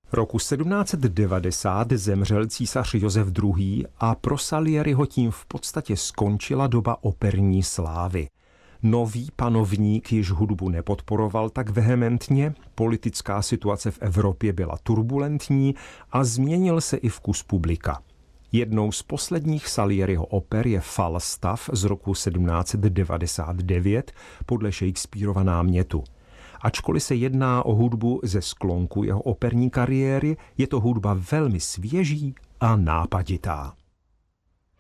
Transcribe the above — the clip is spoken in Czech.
Roku 1790 zemřel císař Josef II. A pro Salieriho tím v podstatě skončila doba operní slávy. Nový panovník již hudbu nepodporoval tak vehementně, politická situace v Evropě byla turbulentní a změnil se i vkus publika. Jednou z posledních Salieriho oper je Falstaff z roku 1799 podle Shakespearova námětu. Ačkoliv se jedná o hudbu ze sklonku jeho operní kariéry, je to hudba velmi svěží a nápaditá.